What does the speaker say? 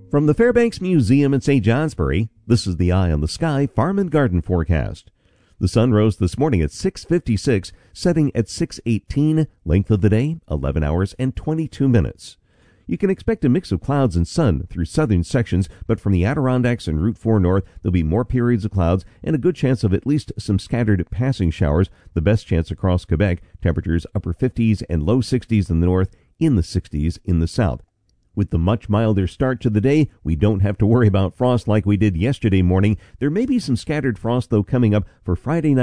From the Fairbanks Museum in St. Johnsbury, this is the Eye on the Sky Farm and Garden forecast. The sun rose this morning at 6:56, setting at 6:18. Length of the day, 11 hours and 22 minutes. You can expect a mix of clouds and sun through southern sections, but from the Adirondacks and Route 4 north, there'll be more periods of clouds and a good chance of at least some scattered passing showers. The best chance across Quebec, temperatures upper 50s and low 60s in the north, in the 60s in the south. With the much milder start to the day, we don't have to worry about frost like we did yesterday morning. There may be some scattered frost, though, coming up for Friday night.